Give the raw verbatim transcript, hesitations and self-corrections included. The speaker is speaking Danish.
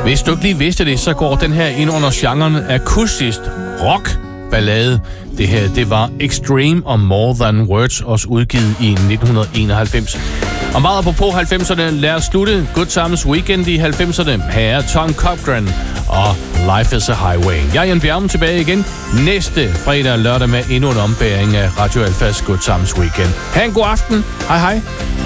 Hvis du ikke lige vidste det, så går den her ind under genren akustisk rock ballade. Det her, det var Extreme og More Than Words, også udgivet i nitten enoghalvfems. Og meget apropos halvfemserne, lad os slutte Good Times Weekend i halvfemserne. Her er Tom Cochrane og Life is a Highway. Jeg er Jan Bjerrum tilbage igen næste fredag og lørdag med endnu en ombæring af Radio Alfas Good Times Weekend. Ha' en god aften. Hej hej.